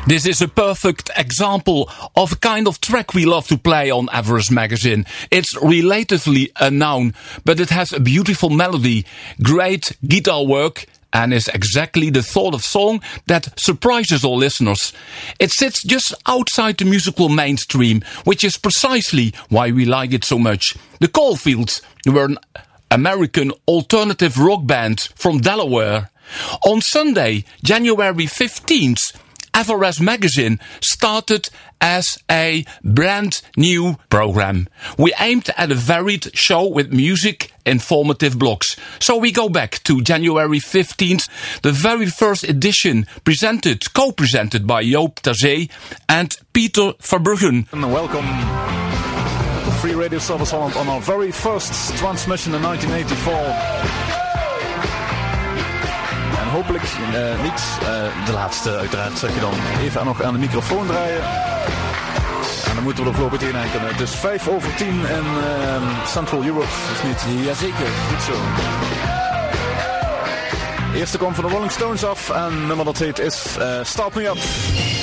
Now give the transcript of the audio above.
This is a perfect example of a kind of track we love to play on Everest Magazine. It's relatively unknown, but it has a beautiful melody, great guitar work, and is exactly the sort of song that surprises all listeners. It sits just outside the musical mainstream, which is precisely why we like it so much. The Caulfields were an American alternative rock band from Delaware. On Sunday, January 15th, Everest Magazine started as a brand new program. We aimed at a varied show with music, informative blogs. So we go back to January 15th, the very first edition co-presented by Joop Terzee and Peter Verbruggen. And welcome to Free Radio Service Holland on our very first transmission in 1984. En hopelijk niet de laatste, uiteraard, zeg je dan. Even nog aan de microfoon draaien. En dan moeten we er voorlopig in kunnen. Het is 5:10 in Central Europe, is niet? Jazeker, goed zo. Eerste komt van de Rolling Stones af en nummer dat heet is Start Me Up.